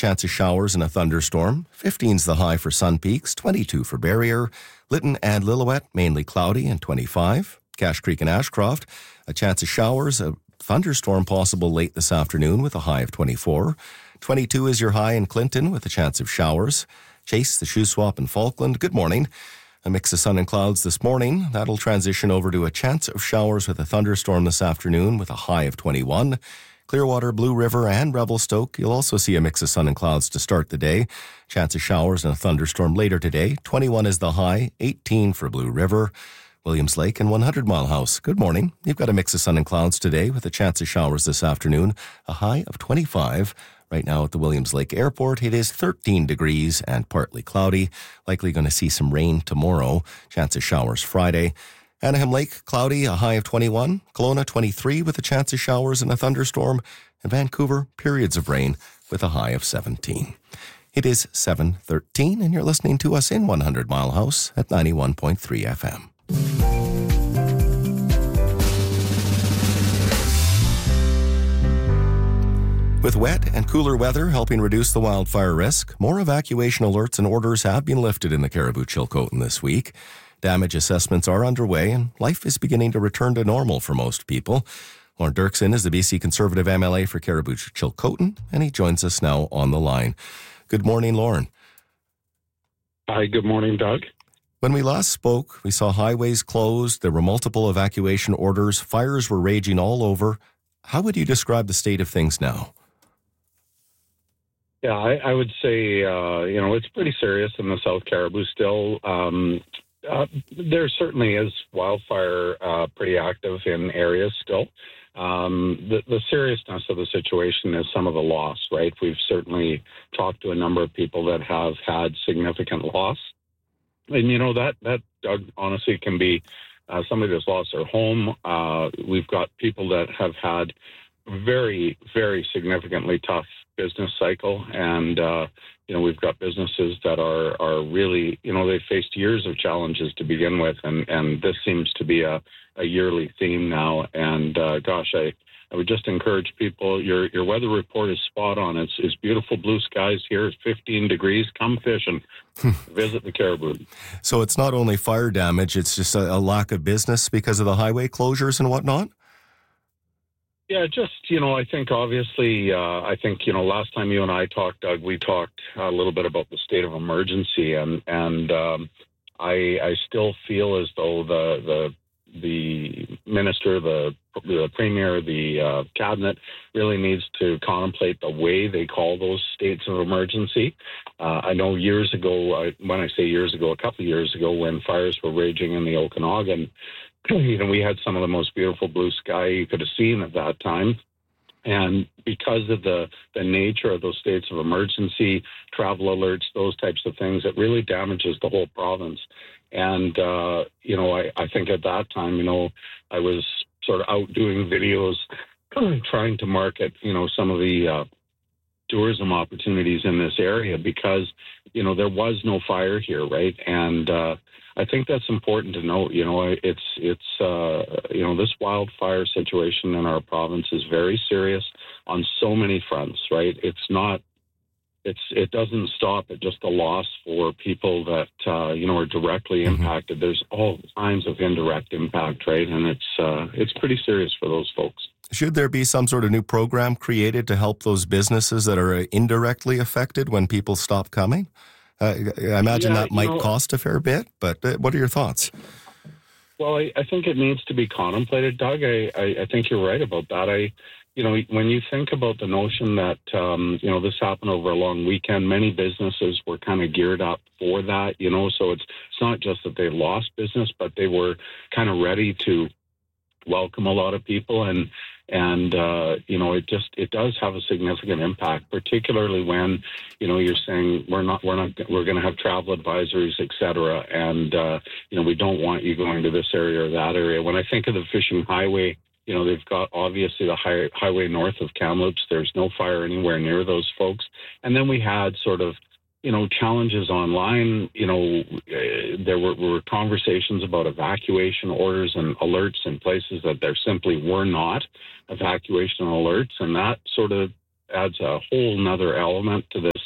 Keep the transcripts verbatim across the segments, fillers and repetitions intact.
chance of showers and a thunderstorm. fifteen's the high for Sun Peaks, twenty-two for Barrier. Lytton and Lillooet, mainly cloudy, and twenty-five. Cache Creek and Ashcroft, a chance of showers, a thunderstorm possible late this afternoon with a high of twenty-four. twenty-two is your high in Clinton with a chance of showers. Chase, the Shuswap, and Falkland, good morning. A mix of sun and clouds this morning. That'll transition over to a chance of showers with a thunderstorm this afternoon with a high of twenty-one. Clearwater, Blue River, and Revelstoke, you'll also see a mix of sun and clouds to start the day. Chance of showers and a thunderstorm later today. twenty-one is the high, eighteen for Blue River. Williams Lake and one hundred Mile House, good morning. You've got a mix of sun and clouds today with a chance of showers this afternoon. A high of twenty-five. Right now at the Williams Lake Airport, it is thirteen degrees and partly cloudy. Likely going to see some rain tomorrow. Chance of showers Friday. Anaheim Lake, cloudy, a high of twenty-one. Kelowna, twenty-three with a chance of showers and a thunderstorm. And Vancouver, periods of rain with a high of seventeen. It is seven thirteen, and you're listening to us in one hundred Mile House at ninety-one point three F M. With wet and cooler weather helping reduce the wildfire risk, more evacuation alerts and orders have been lifted in the Caribou-Chilcotin this week. Damage assessments are underway and life is beginning to return to normal for most people. Lorne Dirksen is the B C Conservative M L A for Caribou-Chilcotin, and he joins us now on the line. Good morning, Lorne. Hi, good morning, Doug. When we last spoke, we saw highways closed, there were multiple evacuation orders, fires were raging all over. How would you describe the state of things now? Yeah, I, I would say, uh, you know, it's pretty serious in the South Caribou still. Um, uh, there certainly is wildfire uh, pretty active in areas still. Um, the, the seriousness of the situation is some of the loss, right? We've certainly talked to a number of people that have had significant loss. And, you know, that, that Doug, honestly can be uh, somebody that's lost their home. Uh, we've got people that have had very, very significantly tough business cycle. And, uh, you know, we've got businesses that are, are really, you know, they faced years of challenges to begin with. And, and this seems to be a, a yearly theme now. And, uh, gosh, I, I would just encourage people, your, your weather report is spot on. It's, it's beautiful blue skies here. It's fifteen degrees. Come fishing. Visit the Caribou. So it's not only fire damage, it's just a, a lack of business because of the highway closures and whatnot? Yeah, just, you know, I think obviously, uh, I think, you know, last time you and I talked, Doug, we talked a little bit about the state of emergency, and and um, I, I still feel as though the the the minister, the the premier, the uh, cabinet really needs to contemplate the way they call those states of emergency. Uh, I know years ago, I, when I say years ago, a couple of years ago, when fires were raging in the Okanagan, you know, we had some of the most beautiful blue sky you could have seen at that time. And because of the, the nature of those states of emergency, travel alerts, those types of things, it really damages the whole province. And, uh, you know, I, I think at that time, you know, I was sort of out doing videos trying to market, you know, some of the uh, tourism opportunities in this area because, you know, there was no fire here, right? And uh, I think that's important to note. You know, it's, it's uh, you know, this wildfire situation in our province is very serious on so many fronts, right? It's not, it's, it doesn't stop at just a loss for people that, uh, you know, are directly Mm-hmm. impacted. There's all kinds of indirect impact, right? And it's, uh, it's pretty serious for those folks. Should there be some sort of new program created to help those businesses that are indirectly affected when people stop coming? Uh, I imagine Yeah, that might know, cost a fair bit, but uh, what are your thoughts? Well, I, I think it needs to be contemplated, Doug. I, I, I think you're right about that. I, you know, when you think about the notion that, um, you know, this happened over a long weekend, many businesses were kind of geared up for that, you know, so it's, it's not just that they lost business, but they were kind of ready to welcome a lot of people. And, and uh, you know, it just, it does have a significant impact, particularly when, you know, you're saying we're not, we're not, we're going to have travel advisories, et cetera. And, uh, you know, we don't want you going to this area or that area. When I think of the fishing highway, you know, they've got obviously the high, highway north of Kamloops. There's no fire anywhere near those folks. And then we had sort of, you know, challenges online. You know, uh, there were, were conversations about evacuation orders and alerts in places that there simply were not evacuation alerts. And that sort of adds a whole nother element to this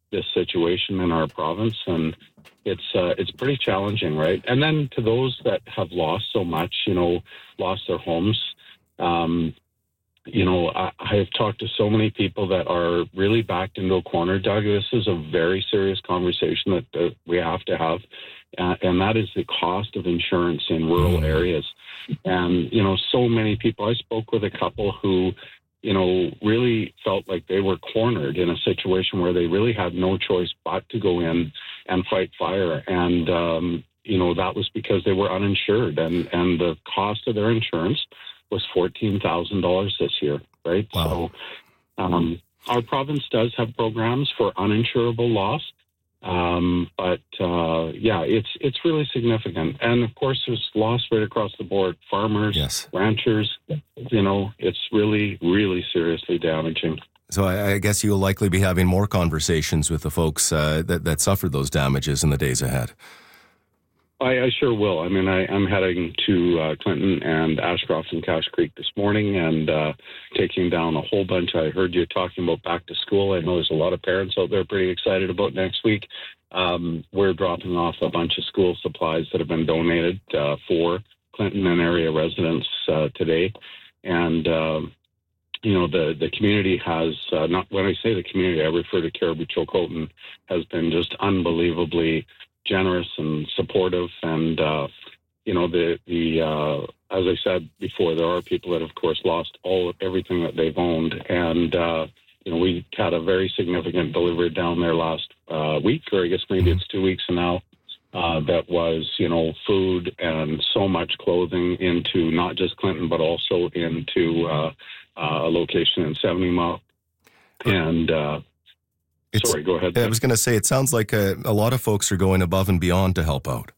this situation in our province, and it's uh, it's pretty challenging, right? And then to those that have lost so much, you know, lost their homes, um, you know, I, I have talked to so many people that are really backed into a corner, Doug. This is a very serious conversation that, that we have to have, uh, and that is the cost of insurance in rural areas. And, you know, so many people, I spoke with a couple who, you know, really felt like they were cornered in a situation where they really had no choice but to go in and fight fire. And, um, you know, that was because they were uninsured, and, and the cost of their insurance was fourteen thousand dollars this year, right? Wow. So um, our province does have programs for uninsurable loss. Um, but, uh, yeah, it's it's really significant. And, of course, there's loss right across the board. Farmers, Yes. ranchers, you know, it's really, really seriously damaging. So I, I guess you'll likely be having more conversations with the folks uh, that, that suffered those damages in the days ahead. I, I sure will. I mean, I, I'm heading to uh, Clinton and Ashcroft and Cache Creek this morning and uh, taking down a whole bunch. I heard you talking about back to school. I know there's a lot of parents out there pretty excited about next week. Um, we're dropping off a bunch of school supplies that have been donated uh, for Clinton and area residents uh, today. And, uh, you know, the, the community has, uh, not when I say the community, I refer to Cariboo-Chilcotin, has been just unbelievably generous and supportive, and uh, you know the the uh, as I said before, there are people that, of course, lost all everything that they've owned, and uh, you know we had a very significant delivery down there last uh, week, or I guess maybe it's two weeks now. Uh, that was you know food and so much clothing into not just Clinton but also into uh, uh, a location in seventy mile, and. Uh, It's, Sorry, go ahead. I was going to say, it sounds like a, a lot of folks are going above and beyond to help out.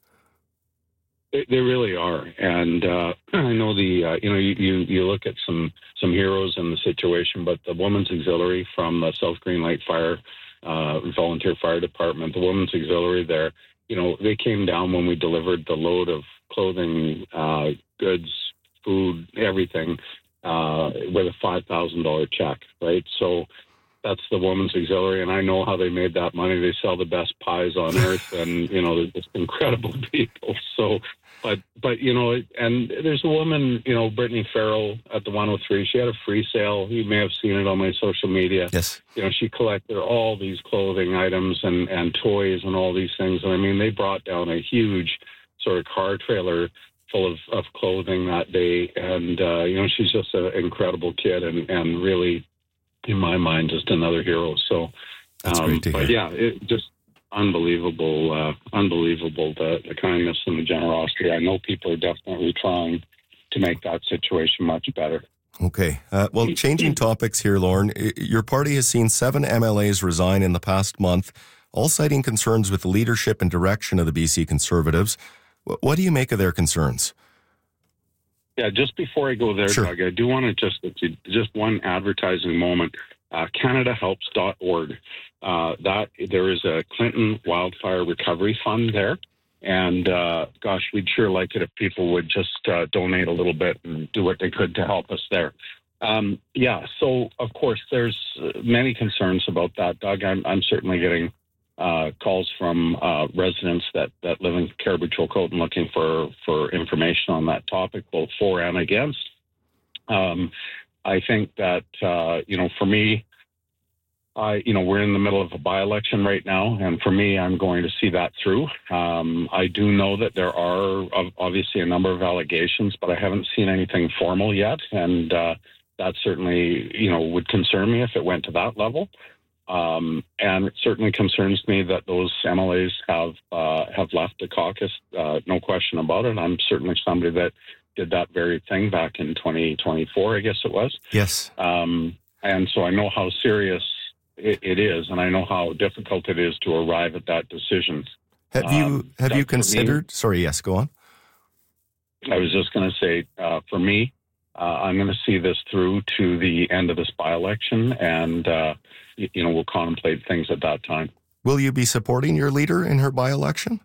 They, they really are, and uh, I know the uh, you know you, you you look at some some heroes in the situation, but the Women's Auxiliary from the South Green Light Fire uh, Volunteer Fire Department, the Women's Auxiliary there, you know they came down when we delivered the load of clothing, uh, goods, food, everything uh, with a five thousand dollar check, right? So. That's the Women's Auxiliary, and I know how they made that money. They sell the best pies on earth, and you know, they're just incredible people. So, but but you know, and there's a woman, you know, Brittany Farrell at the one oh three. She had a free sale. You may have seen it on my social media. Yes. You know, she collected all these clothing items and and toys and all these things. And I mean, they brought down a huge sort of car trailer full of, of clothing that day. And uh, you know, she's just an incredible kid, and and really. In my mind, just another hero. So, that's um, great to hear. But yeah, it just unbelievable, uh, unbelievable the, the kindness and the generosity. I know people are definitely trying to make that situation much better. Okay. Uh, well, changing topics here, Lorne. Your party has seen seven M L As resign in the past month, all citing concerns with the leadership and direction of the B C Conservatives. What do you make of their concerns? Yeah, just before I go there, sure. Doug, I do want to just just one advertising moment. Uh, Canada Helps dot org. Uh, that there is a Clinton Wildfire Recovery Fund there, and uh, gosh, we'd sure like it if people would just uh, donate a little bit and do what they could to help us there. Um, yeah, so of course there's many concerns about that, Doug. I'm, I'm certainly getting uh, calls from uh, residents that, that live in Cariboo-Chilcotin looking for, for information on that topic, both for and against. Um, I think that, uh, you know, for me, I, you know, we're in the middle of a by-election right now, and for me, I'm going to see that through. Um, I do know that there are obviously a number of allegations, but I haven't seen anything formal yet, and uh, that certainly, you know, would concern me if it went to that level. Um, and it certainly concerns me that those M L As have uh, have left the caucus, uh, no question about it. I'm certainly somebody that did that very thing back in twenty twenty-four, I guess it was. Yes. Um, and so I know how serious it, it is, and I know how difficult it is to arrive at that decision. Have you um, have you considered? Me, sorry, yes, go on. I was just going to say, uh, for me, uh, I'm going to see this through to the end of this by-election, and uh, you know, we'll contemplate things at that time. Will you be supporting your leader in her by-election?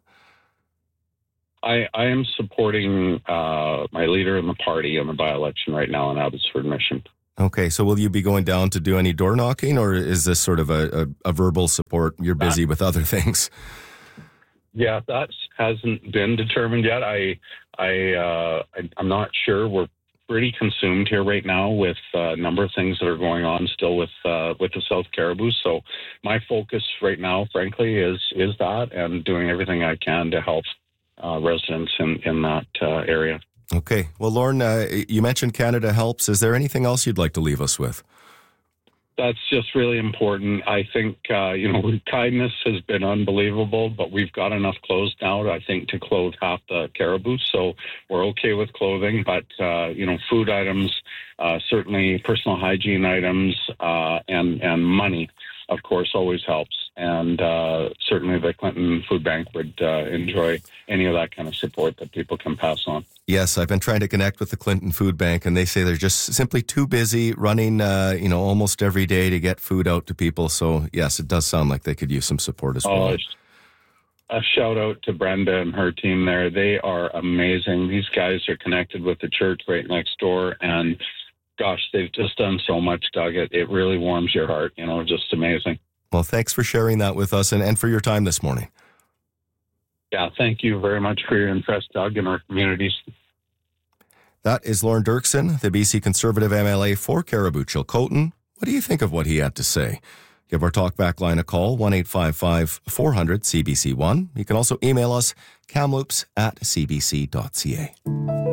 I, I am supporting uh, my leader in the party in the by-election right now in Abbotsford Mission. Okay, so will you be going down to do any door knocking, or is this sort of a, a, a verbal support? You're busy with other things. Yeah, that hasn't been determined yet. I, I, uh, I, I'm not sure. We're pretty consumed here right now with a number of things that are going on still with uh, with the South Caribou. So my focus right now, frankly, is is that and doing everything I can to help uh, residents in in that uh, area. Okay. Well, Lorne, uh, you mentioned Canada Helps. Is there anything else you'd like to leave us with? That's just really important. I think, uh, you know, kindness has been unbelievable, but we've got enough clothes now, I think, to clothe half the Caribou. So we're okay with clothing, but, uh, you know, food items, uh, certainly personal hygiene items, uh, and, and money, of course, always helps. And uh, certainly the Clinton Food Bank would uh, enjoy any of that kind of support that people can pass on. Yes, I've been trying to connect with the Clinton Food Bank, and they say they're just simply too busy running, uh, you know, almost every day to get food out to people. So, yes, it does sound like they could use some support as well. Oh, a shout out to Brenda and her team there. They are amazing. These guys are connected with the church right next door, and gosh, they've just done so much, Doug. It, it really warms your heart, you know, just amazing. Well, thanks for sharing that with us and, and for your time this morning. Yeah, thank you very much for your interest, Doug, in our communities. That is Lorne Dirksen, the B C Conservative M L A for Caribou-Chilcotin. What do you think of what he had to say? Give our talkback line a call, one eight five five, four hundred, C B C one. You can also email us, kamloops at c b c dot c a.